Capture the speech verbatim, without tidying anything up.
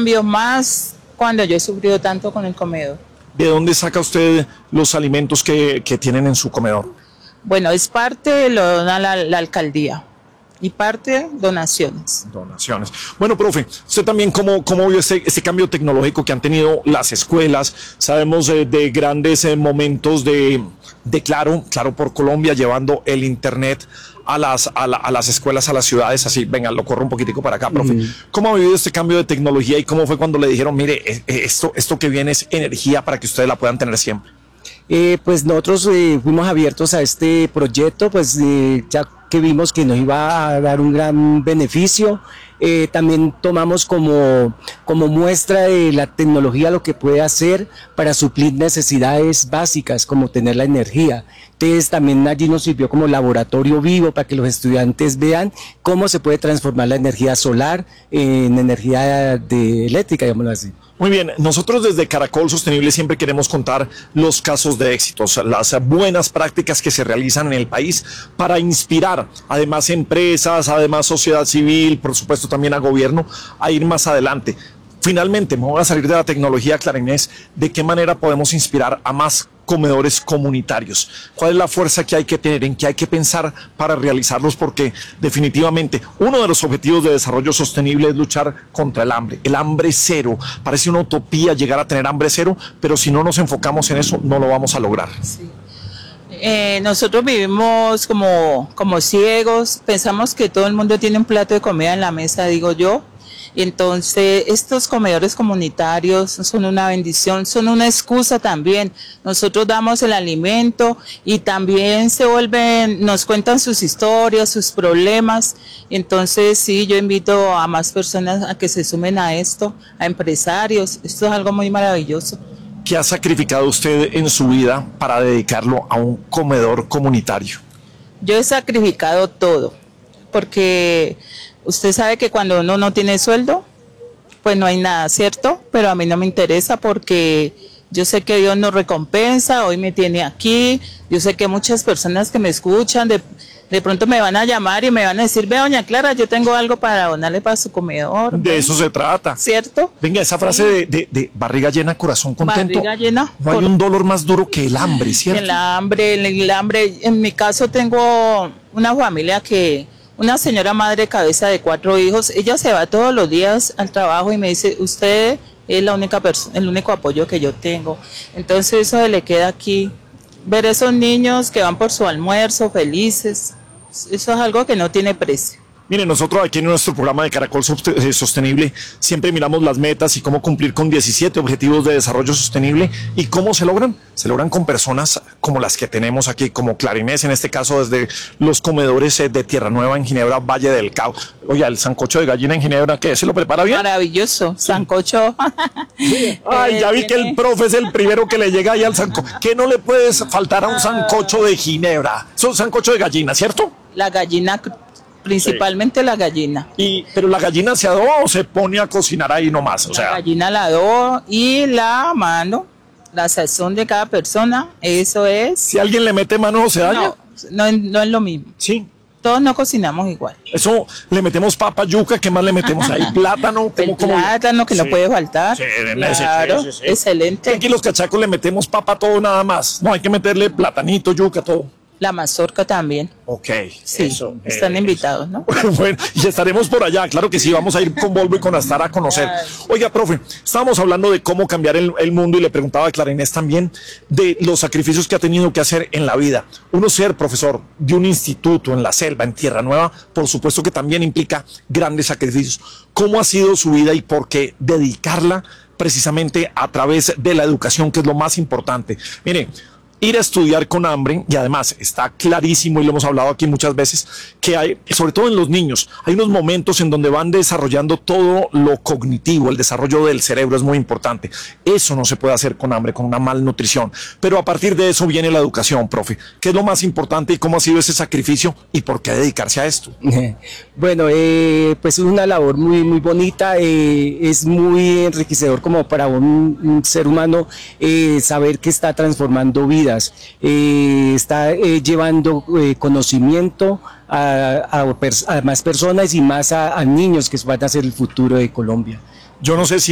cambio más cuando yo he sufrido tanto con el comedor. ¿De dónde saca usted los alimentos que, que tienen en su comedor? Bueno, es parte lo dona la, la alcaldía y parte donaciones. Donaciones. Bueno, profe, usted también cómo, cómo vio este, este cambio tecnológico que han tenido las escuelas. Sabemos eh, de grandes eh, momentos de, de Claro, Claro por Colombia, llevando el internet a las, a, la, a las escuelas, a las ciudades, así. Venga, lo corro un poquitico para acá, profe. Mm. ¿Cómo ha vivido este cambio de tecnología y cómo fue cuando le dijeron, mire, esto, esto que viene es energía para que ustedes la puedan tener siempre? Eh, pues nosotros eh, fuimos abiertos a este proyecto, pues eh, ya que vimos que nos iba a dar un gran beneficio. Eh, también tomamos como, como muestra de la tecnología lo que puede hacer para suplir necesidades básicas como tener la energía. Entonces también allí nos sirvió como laboratorio vivo para que los estudiantes vean cómo se puede transformar la energía solar en energía de eléctrica, digámoslo así. Muy bien, nosotros desde Caracol Sostenible siempre queremos contar los casos de éxitos, las buenas prácticas que se realizan en el país para inspirar además empresas, además sociedad civil, por supuesto también a gobierno, a ir más adelante. Finalmente, me voy a salir de la tecnología, Clara Inés, ¿de qué manera podemos inspirar a más comedores comunitarios? ¿Cuál es la fuerza que hay que tener, en qué hay que pensar para realizarlos? Porque definitivamente uno de los objetivos de desarrollo sostenible es luchar contra el hambre, el hambre cero. Parece una utopía llegar a tener hambre cero, pero si no nos enfocamos en eso, no lo vamos a lograr. Sí. Eh, nosotros vivimos como, como ciegos, pensamos que todo el mundo tiene un plato de comida en la mesa, digo yo. Y entonces estos comedores comunitarios son una bendición, son una excusa también. Nosotros damos el alimento y también se vuelven, nos cuentan sus historias, sus problemas. Entonces sí, yo invito a más personas a que se sumen a esto, a empresarios. Esto es algo muy maravilloso. ¿Qué ha sacrificado usted en su vida para dedicarlo a un comedor comunitario? Yo he sacrificado todo, porque usted sabe que cuando uno no tiene sueldo, pues no hay nada, ¿cierto? Pero a mí no me interesa porque yo sé que Dios nos recompensa, hoy me tiene aquí, yo sé que muchas personas que me escuchan, de, de pronto me van a llamar y me van a decir, ve, doña Clara, yo tengo algo para donarle para su comedor. De eso se trata. ¿Cierto? Venga, esa frase de, de, de barriga llena, corazón contento. Barriga llena. No hay un dolor más duro que el hambre, ¿cierto? El hambre, el, el hambre. En mi caso tengo una familia que... Una señora madre cabeza de cuatro hijos, ella se va todos los días al trabajo y me dice, usted es la única persona, el único apoyo que yo tengo. Entonces eso se le queda aquí, ver esos niños que van por su almuerzo felices, eso es algo que no tiene precio. Miren, nosotros aquí en nuestro programa de Caracol Sostenible siempre miramos las metas y cómo cumplir con diecisiete objetivos de desarrollo sostenible. ¿Y cómo se logran? Se logran con personas como las que tenemos aquí, como Clara Inés, en este caso desde los comedores de Tierra Nueva en Ginebra, Valle del Cauca. Oye, el sancocho de gallina en Ginebra, ¿qué? ¿Se lo prepara bien? Maravilloso, sancocho. Sí. Ay, ya vi que el profe es el primero que le llega ahí al sancocho. ¿Qué no le puedes faltar a un sancocho de Ginebra? Es un sancocho de gallina, ¿cierto? La gallina... Principalmente sí. La gallina. Y, ¿Pero la gallina se adoba o se pone a cocinar ahí nomás? O la sea, gallina la adobo y la mano, la sazón de cada persona, eso es. Si alguien le mete mano, ¿se daña? No, no, no es lo mismo. Sí. Todos no cocinamos igual. Eso, le metemos papa, yuca, ¿qué más le metemos ahí? Plátano. El ¿cómo, plátano que sí. No puede faltar. Sí, claro, sí, sí, sí. Excelente. Aquí los cachacos le metemos papa todo nada más. No, hay que meterle platanito, yuca, todo. La mazorca también. Ok. Sí, eso, están eh, invitados, ¿no? Bueno, y estaremos por allá, claro que sí, vamos a ir con Volvo y con Astar a conocer. Oiga, profe, estábamos hablando de cómo cambiar el, el mundo y le preguntaba a Clara Inés también de los sacrificios que ha tenido que hacer en la vida. Uno ser profesor de un instituto en la selva, en Tierra Nueva, por supuesto que también implica grandes sacrificios. ¿Cómo ha sido su vida y por qué dedicarla precisamente a través de la educación, que es lo más importante? Mire, ir a estudiar con hambre, y además está clarísimo, y lo hemos hablado aquí muchas veces, que hay, sobre todo en los niños, hay unos momentos en donde van desarrollando todo lo cognitivo, el desarrollo del cerebro es muy importante. Eso no se puede hacer con hambre, con una malnutrición. Pero a partir de eso viene la educación, profe. ¿Qué es lo más importante y cómo ha sido ese sacrificio y por qué dedicarse a esto? Bueno, eh, pues es una labor muy, muy bonita, eh, es muy enriquecedor como para un, un ser humano eh, saber que está transformando vidas. Eh, está eh, llevando eh, conocimiento a, a, a más personas y más a, a niños que van a ser el futuro de Colombia. Yo no sé si